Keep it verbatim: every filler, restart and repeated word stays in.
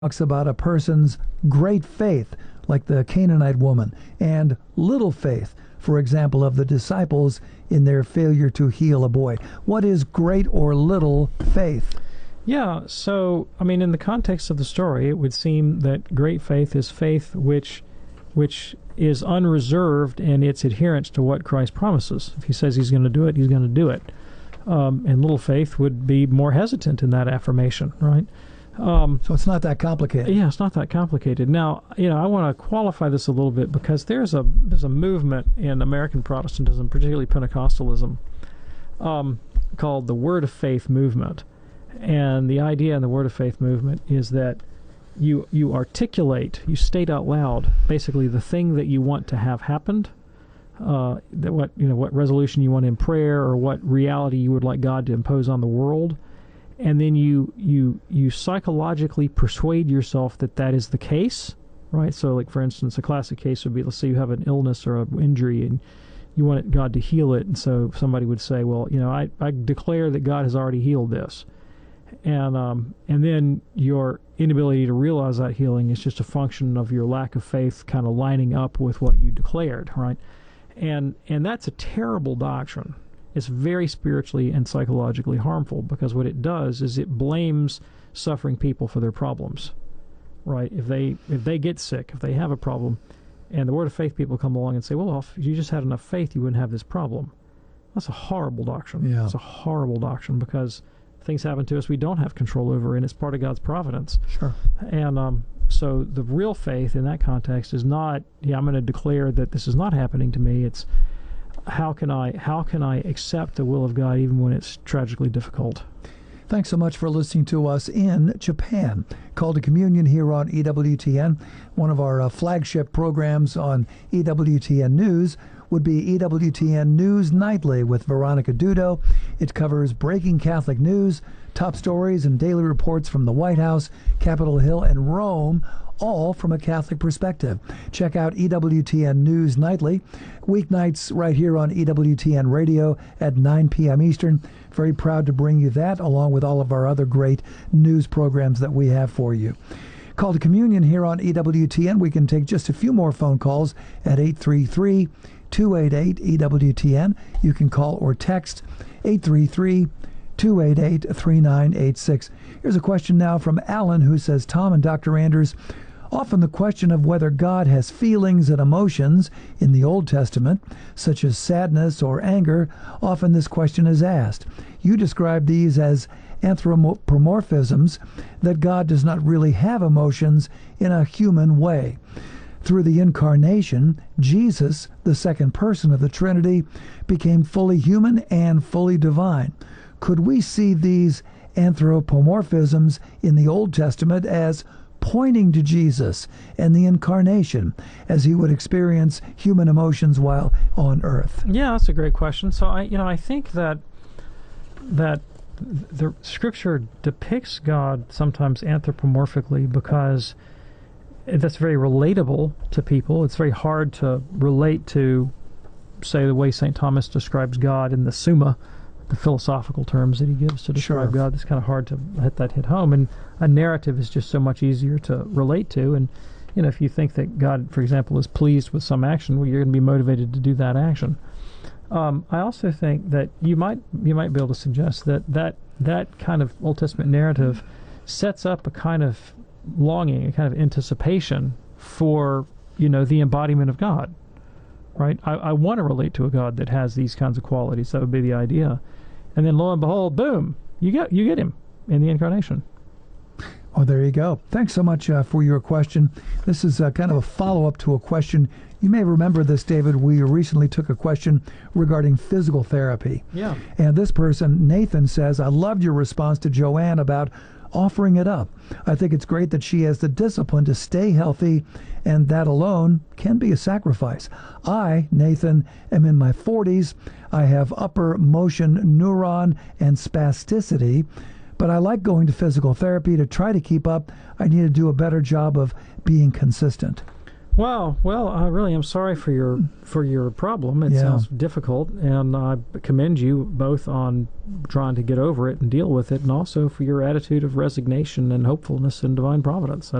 talks about a person's great faith, like the Canaanite woman, and little faith, for example, of the disciples in their failure to heal a boy. What is great or little faith? Yeah, so, I mean, in the context of the story, it would seem that great faith is faith which which is unreserved in its adherence to what Christ promises. If he says he's going to do it, he's going to do it. Um, and little faith would be more hesitant in that affirmation, right? Um, so it's not that complicated. Yeah, it's not that complicated. Now, you know, I want to qualify this a little bit because there's a there's a movement in American Protestantism, particularly Pentecostalism, um, called the Word of Faith movement. And the idea in the Word of Faith movement is that you you articulate, you state out loud, basically the thing that you want to have happened, uh, that what you know what resolution you want in prayer, or what reality you would like God to impose on the world. And then you you you psychologically persuade yourself that that is the case, right? So, like, for instance, a classic case would be, let's say you have an illness or an injury and you want God to heal it, and so somebody would say, well, you know, I, I declare that God has already healed this. And um, and then your inability to realize that healing is just a function of your lack of faith kind of lining up with what you declared, right? And and that's a terrible doctrine. It's very spiritually and psychologically harmful, because what it does is it blames suffering people for their problems, right? If they if they get sick, if they have a problem, and the Word of Faith people come along and say, well, if you just had enough faith, you wouldn't have this problem. That's a horrible doctrine. Yeah. It's a horrible doctrine, because things happen to us we don't have control over, and it's part of God's providence. Sure. And um, so the real faith in that context is not, yeah, I'm going to declare that this is not happening to me. It's How can I how can I accept the will of God even when it's tragically difficult? Thanks so much for listening to us in Japan. Call to Communion here on E W T N. One of our uh, flagship programs on E W T N News would be E W T N News Nightly with Veronica Dudo. It covers breaking Catholic news, top stories, and daily reports from the White House, Capitol Hill, and Rome, all from a Catholic perspective. Check out E W T N News Nightly, weeknights right here on E W T N Radio at nine p.m. Eastern. Very proud to bring you that, along with all of our other great news programs that we have for you. Call to Communion here on E W T N. We can take just a few more phone calls at eight three three, two eight eight, E W T N. You can call or text eight three three, two eight eight, three nine eight six. Here's a question now from Alan, who says, Tom and Doctor Anders, often the question of whether God has feelings and emotions in the Old Testament, such as sadness or anger, often this question is asked. You describe these as anthropomorphisms, that God does not really have emotions in a human way. Through the incarnation, Jesus, the second person of the Trinity, became fully human and fully divine. Could we see these anthropomorphisms in the Old Testament as pointing to Jesus and the incarnation, as he would experience human emotions while on earth? Yeah, that's a great question. So I, you know, I think that that the Scripture depicts God sometimes anthropomorphically because that's very relatable to people. It's very hard to relate to, say, the way Saint Thomas describes God in the Summa, the philosophical terms that he gives to describe Sure. God. It's kind of hard to let that hit home, and a narrative is just so much easier to relate to. And you know, if you think that God, for example, is pleased with some action, well, you're going to be motivated to do that action. Um, I also think that you might you might be able to suggest that that that kind of Old Testament narrative sets up a kind of longing, a kind of anticipation for, you know, the embodiment of God. Right? I, I want to relate to a God that has these kinds of qualities. That would be the idea. And then lo and behold, boom, you get you get him in the incarnation. Oh, there you go. Thanks so much uh, for your question. This is uh, kind of a follow-up to a question. You may remember this, David. We recently took a question regarding physical therapy. Yeah. And this person, Nathan, says, I loved your response to Joanne about offering it up. I think it's great that she has the discipline to stay healthy, and that alone can be a sacrifice. I, Nathan, am in my forties. I have upper motion neuron and spasticity, but I like going to physical therapy to try to keep up. I need to do a better job of being consistent. Wow. Well, I really am sorry for your for your problem. It Yeah. sounds difficult, and I commend you both on trying to get over it and deal with it, and also for your attitude of resignation and hopefulness in divine providence.